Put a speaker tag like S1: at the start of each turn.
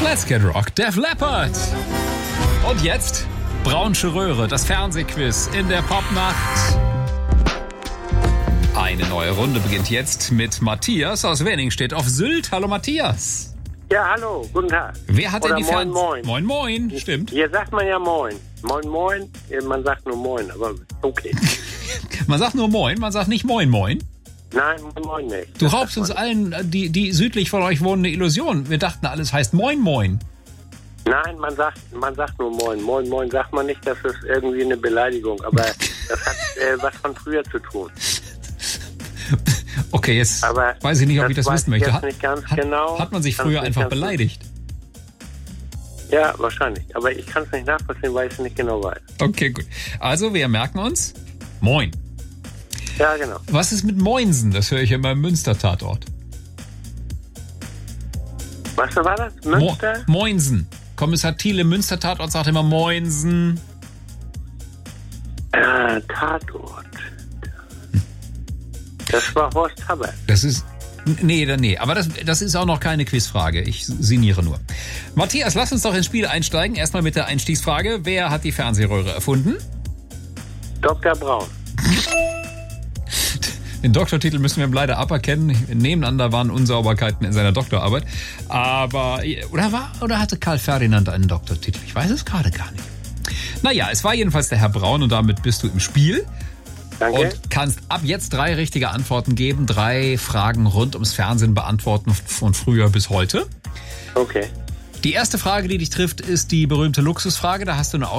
S1: Let's Get Rock, Def Leppard. Und jetzt Braunsche Röhre, das Fernsehquiz in der Popnacht. Eine neue Runde beginnt jetzt mit Matthias aus Wenningstedt auf Sylt. Hallo Matthias.
S2: Ja, hallo, guten Tag.
S1: Wer hat
S2: Oder
S1: denn die
S2: moin, moin.
S1: Moin, moin, stimmt.
S2: Hier sagt man ja moin. Moin, moin. Man sagt nur moin, aber okay.
S1: Man sagt nur moin, man sagt nicht moin, moin.
S2: Nein, moin, moin nicht.
S1: Du raubst uns allen, die südlich von euch wohnen, eine Illusion. Wir dachten, alles heißt moin, moin.
S2: Nein, man sagt nur moin. Moin, moin sagt man nicht, das ist irgendwie eine Beleidigung, aber das hat was von früher zu tun.
S1: Okay, jetzt
S2: Aber
S1: weiß ich nicht, ob ich das wissen möchte.
S2: Jetzt nicht ganz genau.
S1: Hat man sich früher einfach beleidigt?
S2: Ja, wahrscheinlich. Aber ich kann es nicht nachvollziehen, weil ich es nicht genau weiß.
S1: Okay, gut. Also, wir merken uns. Moin.
S2: Ja, genau.
S1: Was ist mit Moinsen? Das höre ich immer im Münster-Tatort.
S2: Was war das? Münster?
S1: Moinsen. Kommissar Thiel im Münster-Tatort sagt immer Moinsen.
S2: Tatort. Das war Horst Haber.
S1: Das ist... Nee, aber das ist auch noch keine Quizfrage. Ich sinniere nur. Matthias, lass uns doch ins Spiel einsteigen. Erstmal mit der Einstiegsfrage. Wer hat die Fernsehröhre erfunden?
S2: Dr. Braun.
S1: Den Doktortitel müssen wir ihm leider aberkennen. Nebeneinander waren Unsauberkeiten in seiner Doktorarbeit. Aber, oder hatte Karl Ferdinand einen Doktortitel? Ich weiß es gerade gar nicht. Naja, es war jedenfalls der Herr Braun und damit bist du im Spiel.
S2: Danke.
S1: Und kannst ab jetzt 3 richtige Antworten geben, 3 Fragen rund ums Fernsehen beantworten von früher bis heute.
S2: Okay.
S1: Die erste Frage, die dich trifft, ist die berühmte Luxusfrage. Da hast du eine